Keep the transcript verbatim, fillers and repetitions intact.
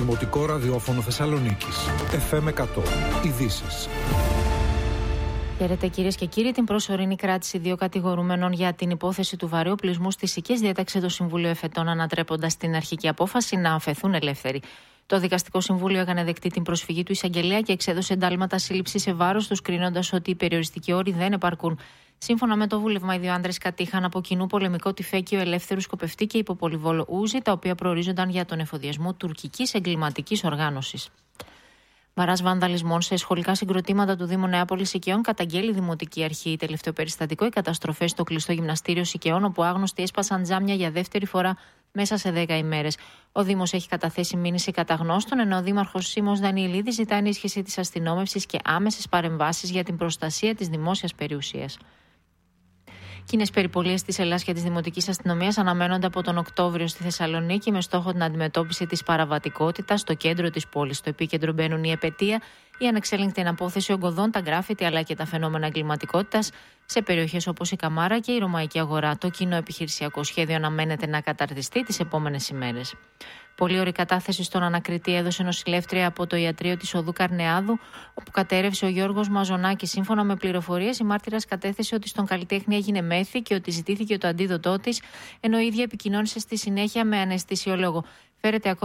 Δημοτικό Ραδιόφωνο Θεσσαλονίκης. εφ εμ εκατό. Ειδήσεις. Χαίρετε κυρίες και κύριοι. Την προσωρινή κράτηση δύο κατηγορουμένων για την υπόθεση του βαρέου πλεισμού στις Σικές διέταξε το Συμβούλιο Εφετών, ανατρέποντας την αρχική απόφαση να αφαιθούν ελεύθεροι. Το Δικαστικό Συμβούλιο έκανε δεκτή την προσφυγή του εισαγγελέα και εξέδωσε εντάλματα σύλληψη σε βάρος τους, κρίνοντας ότι οι περιοριστικοί όροι δεν επαρκούν. Σύμφωνα με το βούλευμα, οι δύο άντρες κατήχαν από κοινού πολεμικό τυφέκιο, ελεύθερου σκοπευτή και υποπολιβόλο Ούζι, τα οποία προορίζονταν για τον εφοδιασμό τουρκικής εγκληματικής οργάνωσης. Βαράς βανδαλισμών σε σχολικά συγκροτήματα του Δήμου Νεάπολης Σικαιών καταγγέλει η Δημοτική Αρχή. Τελευταίο περιστατικό, οι καταστροφές στο κλειστό γυμναστήριο Σικαιών, όπου άγνωστοι έσπασαν τζάμια για δεύτερη φορά μέσα σε δέκα ημέρες. Ο Δήμος έχει καταθέσει μήνυση καταγνώστων, ενώ ο Δήμαρχος Σίμος Δανιηλίδης ζητά ενίσχυση της αστυνόμευσης και άμεσες παρεμβάσεις για την προστασία της δημόσιας περιουσίας. Κοινές περιπολίες της Ελλάς και της Δημοτικής Αστυνομίας αναμένονται από τον Οκτώβριο στη Θεσσαλονίκη με στόχο την αντιμετώπιση της παραβατικότητας στο κέντρο της πόλης. Στο επίκεντρο μπαίνουν η επετεία, η ανεξέλεγκτη αναπόθεση ογκωδών, τα γκράφιτι αλλά και τα φαινόμενα εγκληματικότητας σε περιοχές όπως η Καμάρα και η Ρωμαϊκή Αγορά. Το κοινό επιχειρησιακό σχέδιο αναμένεται να καταρτιστεί τις επόμενες ημέρες. Πολύ ωρή κατάθεση στον ανακριτή έδωσε νοσηλεύτρια από το ιατρείο της Οδού Καρνεάδου, όπου κατέρευσε ο Γιώργος Μαζονάκης. Σύμφωνα με πληροφορίες, η μάρτυρας κατέθεσε ότι στον καλλιτέχνη έγινε μέθη και ότι ζητήθηκε το αντίδοτό της, ενώ η ίδια επικοινώνησε στη συνέχεια με αναισθησιολόγο. Φέρεται